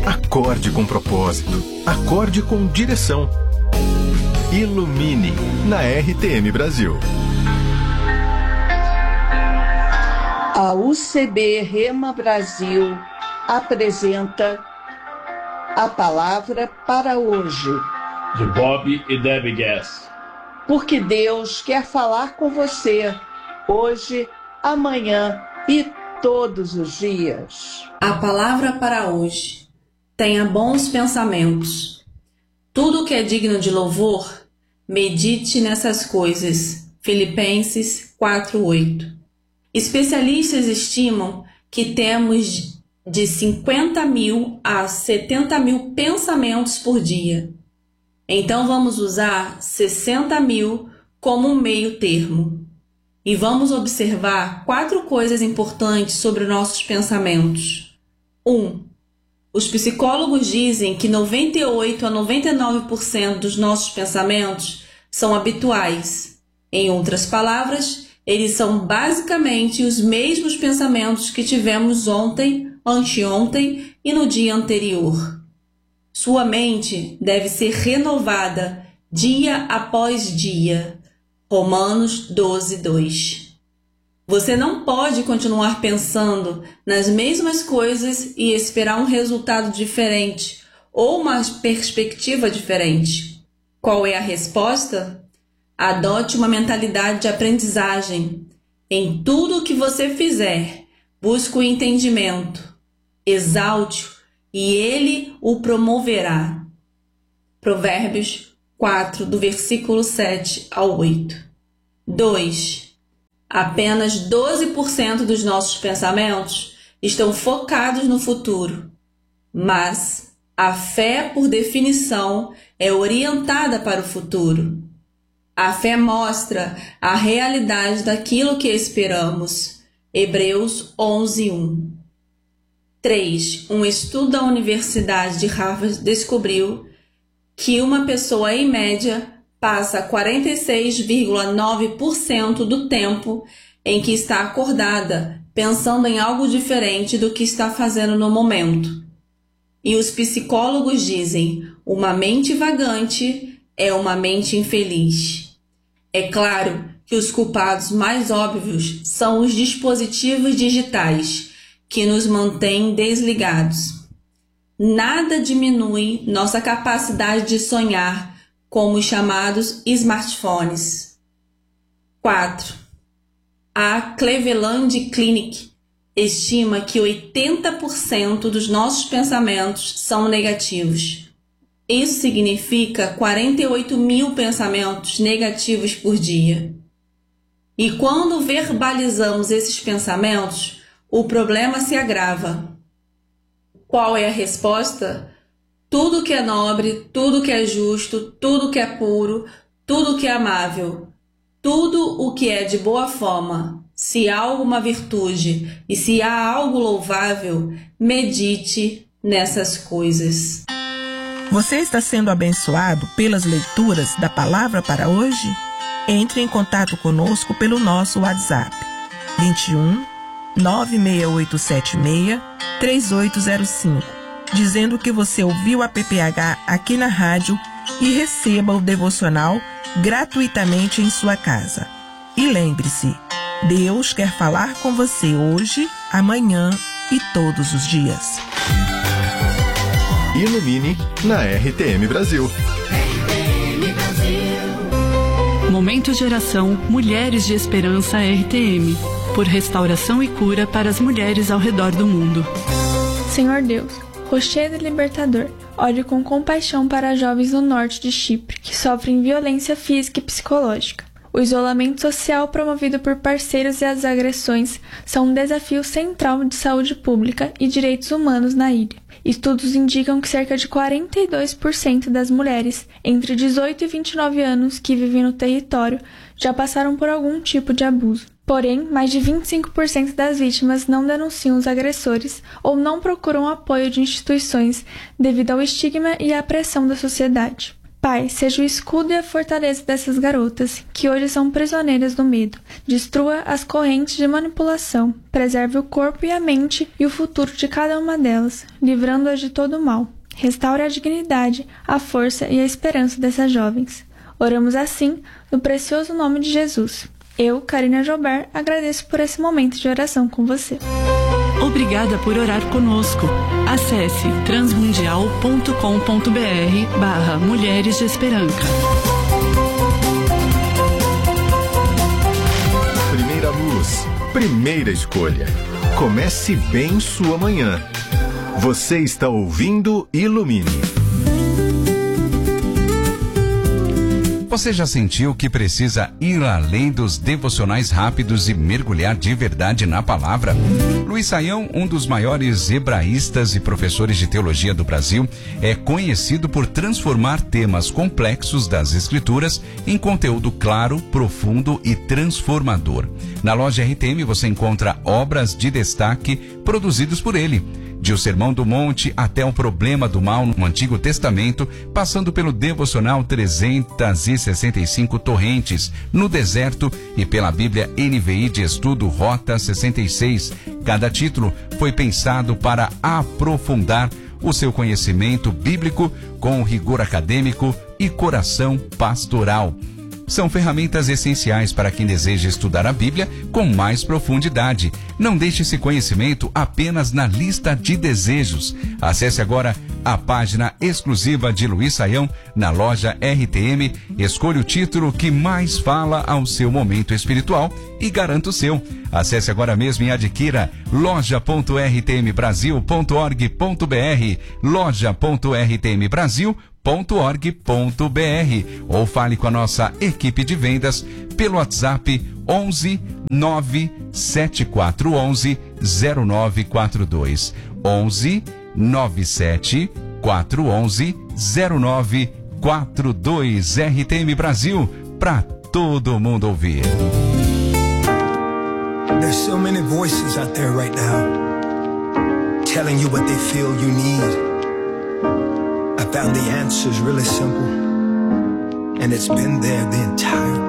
Acorde com propósito. Acorde com direção. Ilumine na RTM Brasil. A UCB Rema Brasil apresenta a palavra para hoje. De Bob e Debbie Gass. Porque Deus quer falar com você hoje, amanhã e todos os dias. A palavra para hoje. Tenha bons pensamentos. Tudo que é digno de louvor, medite nessas coisas. Filipenses 4:8. Especialistas estimam que temos de 50.000 a 70.000 pensamentos por dia. Então vamos usar 60.000 como um meio termo. E vamos observar 4 coisas importantes sobre nossos pensamentos. 1. Os psicólogos dizem que 98 a 99% dos nossos pensamentos são habituais. Em outras palavras, eles são basicamente os mesmos pensamentos que tivemos ontem, anteontem e no dia anterior. Sua mente deve ser renovada dia após dia. Romanos 12:2. Você não pode continuar pensando nas mesmas coisas e esperar um resultado diferente ou uma perspectiva diferente. Qual é a resposta? Adote uma mentalidade de aprendizagem. Em tudo o que você fizer, busque o entendimento. Exalte-o e ele o promoverá. Provérbios 4, do versículo 7 ao 8. 2. Apenas 12% dos nossos pensamentos estão focados no futuro, mas a fé, por definição, é orientada para o futuro. A fé mostra a realidade daquilo que esperamos. Hebreus 11:1. 3. Um estudo da Universidade de Harvard descobriu que uma pessoa, em média, passa 46,9% do tempo em que está acordada, pensando em algo diferente do que está fazendo no momento. E os psicólogos dizem, uma mente vagante é uma mente infeliz. É claro que os culpados mais óbvios são os dispositivos digitais, que nos mantêm desligados. Nada diminui nossa capacidade de sonhar, como os chamados smartphones. 4. A Cleveland Clinic estima que 80% dos nossos pensamentos são negativos. Isso significa 48.000 pensamentos negativos por dia. E quando verbalizamos esses pensamentos, o problema se agrava. Qual é a resposta? Tudo que é nobre, tudo que é justo, tudo que é puro, tudo que é amável, tudo o que é de boa fama, se há alguma virtude e se há algo louvável, medite nessas coisas. Você está sendo abençoado pelas leituras da palavra para hoje? Entre em contato conosco pelo nosso WhatsApp 21 96876 3805, dizendo que você ouviu a PPH aqui na rádio e receba o devocional gratuitamente em sua casa. E lembre-se, Deus quer falar com você hoje, amanhã e todos os dias. Ilumine na RTM Brasil. Momento Geração Mulheres de Esperança RTM, por restauração e cura para as mulheres ao redor do mundo. Senhor Deus, rochedo e libertador, olhe com compaixão para jovens no norte de Chipre, que sofrem violência física e psicológica. O isolamento social promovido por parceiros e as agressões são um desafio central de saúde pública e direitos humanos na ilha. Estudos indicam que cerca de 42% das mulheres entre 18 e 29 anos que vivem no território já passaram por algum tipo de abuso. Porém, mais de 25% das vítimas não denunciam os agressores ou não procuram apoio de instituições devido ao estigma e à pressão da sociedade. Pai, seja o escudo e a fortaleza dessas garotas, que hoje são prisioneiras do medo. Destrua as correntes de manipulação, preserve o corpo e a mente e o futuro de cada uma delas, livrando-as de todo o mal. Restaure a dignidade, a força e a esperança dessas jovens. Oramos assim, no precioso nome de Jesus. Eu, Karina Joubert, agradeço por esse momento de oração com você. Obrigada por orar conosco. Acesse transmundial.com.br/Mulheres de Esperança. Primeira luz, primeira escolha. Comece bem sua manhã. Você está ouvindo Ilumine. Você já sentiu que precisa ir além dos devocionais rápidos e mergulhar de verdade na palavra? Luiz Saião, um dos maiores hebraístas e professores de teologia do Brasil, é conhecido por transformar temas complexos das Escrituras em conteúdo claro, profundo e transformador. Na loja RTM você encontra obras de destaque produzidas por ele. De O Sermão do Monte até o Problema do Mal no Antigo Testamento, passando pelo devocional 365 Torrentes no Deserto e pela Bíblia NVI de Estudo Rota 66. Cada título foi pensado para aprofundar o seu conhecimento bíblico com rigor acadêmico e coração pastoral. São ferramentas essenciais para quem deseja estudar a Bíblia com mais profundidade. Não deixe esse conhecimento apenas na lista de desejos. Acesse agora a página exclusiva de Luiz Saião na loja RTM. Escolha o título que mais fala ao seu momento espiritual e garanta o seu. Acesse agora mesmo e adquira loja.rtmbrasil.org.br, loja.rtmbrasil.org.br ou fale com a nossa equipe de vendas pelo WhatsApp 11 97411 0942 11 97411 0942. RTM Brasil, para todo mundo ouvir. There's so many voices out there right now telling you what they feel you need. I found the answers really simple, and it's been there the entire